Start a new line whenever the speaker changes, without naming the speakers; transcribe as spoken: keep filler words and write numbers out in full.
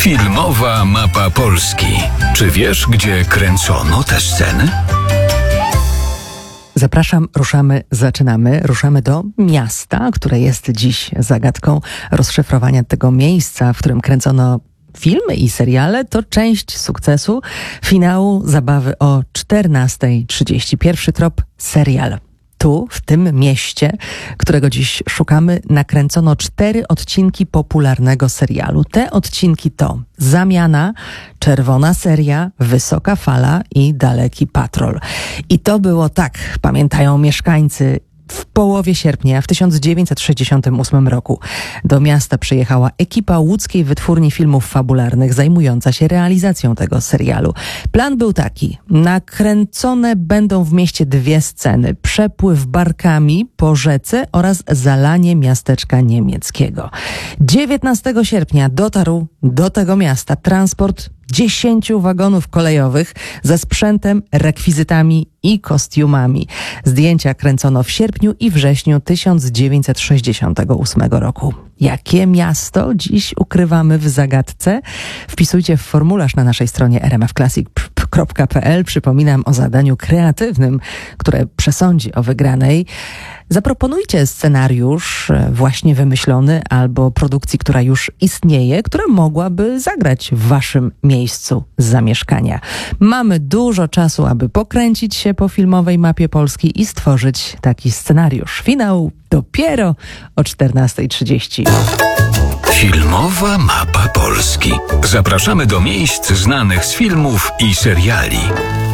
Filmowa mapa Polski. Czy wiesz, gdzie kręcono te sceny?
Zapraszam, ruszamy, zaczynamy. Ruszamy do miasta, które jest dziś zagadką rozszyfrowania tego miejsca, w którym kręcono filmy i seriale. To część sukcesu finału zabawy o czternasta trzydzieści. Pierwszy trop, serial. Tu, w tym mieście, którego dziś szukamy, nakręcono cztery odcinki popularnego serialu. Te odcinki to Zamiana, Czerwona seria, Wysoka fala i Daleki patrol. I to było tak, pamiętają mieszkańcy. W połowie sierpnia w tysiąc dziewięćset sześćdziesiątym ósmym roku do miasta przyjechała ekipa łódzkiej wytwórni filmów fabularnych zajmująca się realizacją tego serialu. Plan był taki: nakręcone będą w mieście dwie sceny: przepływ barkami po rzece oraz zalanie miasteczka niemieckiego. dziewiętnastego sierpnia dotarł do tego miasta transport dziesięciu wagonów kolejowych ze sprzętem, rekwizytami i kostiumami. Zdjęcia kręcono w sierpniu i wrześniu tysiąc dziewięćset sześćdziesiątego ósmego roku. Jakie miasto dziś ukrywamy w zagadce? Wpisujcie w formularz na naszej stronie r m f classic kropka p l. Przypominam o zadaniu kreatywnym, które przesądzi o wygranej. Zaproponujcie scenariusz właśnie wymyślony albo produkcji, która już istnieje, która mogłaby zagrać w waszym miejscu zamieszkania. Mamy dużo czasu, aby pokręcić się po filmowej mapie Polski i stworzyć taki scenariusz. Finał dopiero o czternasta trzydzieści.
Filmowa mapa Polski. Zapraszamy do miejsc znanych z filmów i seriali.